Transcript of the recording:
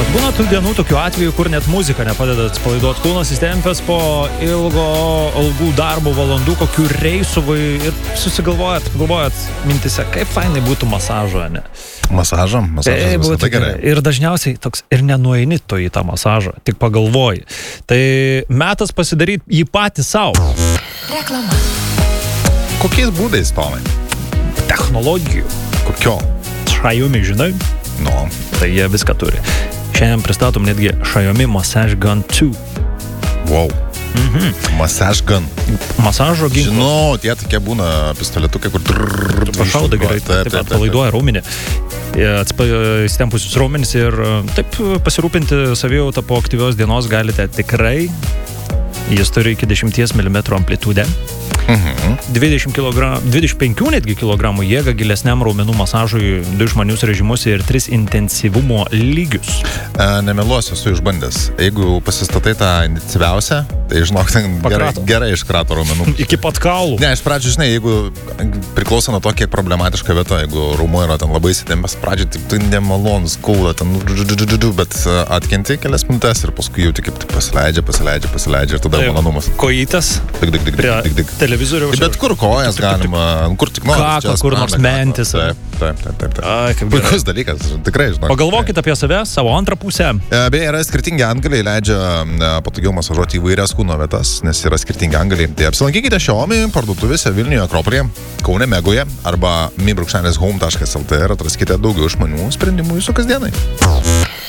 Būna tų dienų tokių atvejų, kur net muzika nepadeda atsipalaiduoti. Kūnas įstempęs po ilgų darbo valandų, kokių reisų ir galvojat mintise, kaip fainai būtų masažo, ne? Masažas visada gerai. Ir dažniausiai toks ir nenueini to į tą masažą, tik pagalvoji. Tai metas pasidaryti jį patį savo. Reklama. Kokiais būdais, Tomai? Technologijų. Kokio? Xiaomi, žinai? No. Tai jie viską turi. Šiandien pristatom netgi Xiaomi Massage Gun 2. Wow. Massage gun. Masažo ginklas. Žinau, tie tokie būna pistoletukai, kur pašauda gerai, taip atpalaiduoja raumenį, įstempusius raumenis ir taip pasirūpinti savijautą po aktyvios dienos galite tikrai. Jis turi iki 10 mm amplitudę. 25 netgi kilogramų jėga gilesniam raumenų masažui, 2 išmanius režimus ir 3 intensyvumo lygius. Nemeluosiu, esu išbandęs. Jeigu pasistatai tą intensyviausią, tai žinok, gerai iškrato raumenų. Iki pat kaulų. Ne, iš pradžių, žinai, jeigu priklauso nuo to, kiek problematiška vieta, jeigu raumuo yra ten labai įsitempęs, pradžioj tik tai nemalonus, skauda, ten, bet atkenti kelias minutes ir paskui jau tik pasileidžia ir tada malonumas. Kojytes prie televizoriaus. Bet kur kojas galima, kur tik nori. Kaklą, kur nors mentis. Taip. Puikus dalykas, tikrai, žinok. Pagalvokit apie save, savo antrą pusę. Beje, yra skirtingi antgaliai, leidžia patogiau masažuoti įvairias kūno vietas, nes yra skirtingi antgaliai. Tai apsilankykite Xiaomi parduotuvėse Vilniuje, Akropolyje, Kaune, Megoje arba mi.home.lt ir atraskite daugiau išmanių sprendimų jūsų kasdienai.